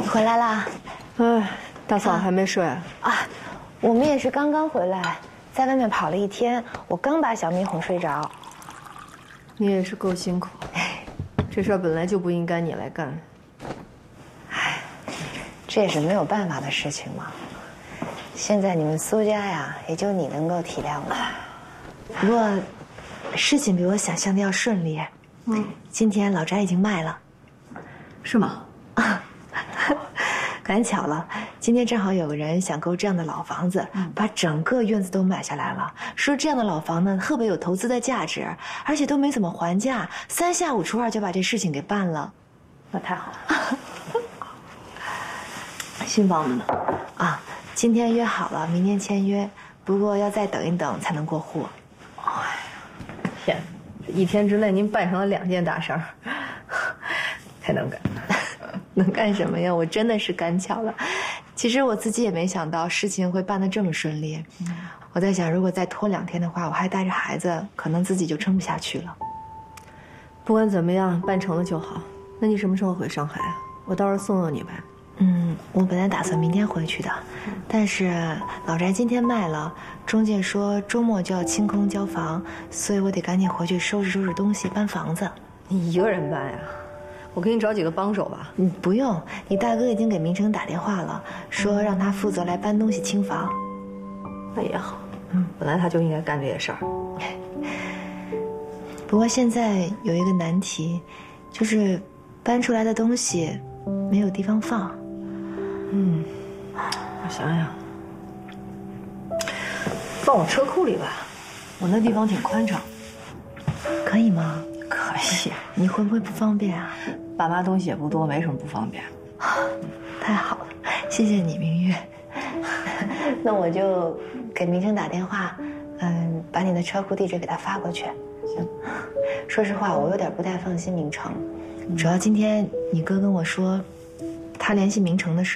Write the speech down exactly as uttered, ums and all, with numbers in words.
你回来啦？ 哎，大嫂还没睡啊？ 啊，我们也是刚刚回来，在外面跑了一天，我刚把小米哄睡着。 你也是够辛苦，这事儿本来就不应该你来干。 哎，这也是没有办法的事情嘛。现在你们苏家呀，也就你能够体谅我。不过，事情比我想象的要顺利。嗯，今天老宅已经卖了。 是吗？ 啊，赶巧了，今天正好有个人想购这样的老房子，嗯、把整个院子都买下来了。说这样的老房呢，特别有投资的价值，而且都没怎么还价，三下五除二就把这事情给办了。 那太好了。新房子呢？ 啊，今天约好了，明天签约，不过要再等一等才能过户。 哎呀，天，一天之内您办成了两件大事儿，太能干。 能干什么呀？我真的是赶巧了。其实我自己也没想到事情会办得这么顺利。嗯、我在想，如果再拖两天的话，我还带着孩子，可能自己就撑不下去了。 不管怎么样，办成了就好。那你什么时候回上海啊？我到时候送送你呗。 嗯，我本来打算明天回去的，但是老宅今天卖了，中介说周末就要清空交房，所以我得赶紧回去收拾收拾东西，搬房子。 你一个人搬呀？我给你找几个帮手吧。 嗯，不用，你大哥已经给明成打电话了，说让他负责来搬东西清房。 那也好，嗯，本来他就应该干这些事儿。 不过现在有一个难题，就是搬出来的东西没有地方放。 嗯，我想想，放我车库里吧，我那地方挺宽敞。 可以吗？ 可以。 你会不会不方便啊？ 爸妈东西也不多，没什么不方便。 太好了，谢谢你，明月。那我就给明成打电话，嗯，把你的车库地址给他发过去。行。说实话，我有点不太放心明成，主要今天你哥跟我说，他联系明成的时候。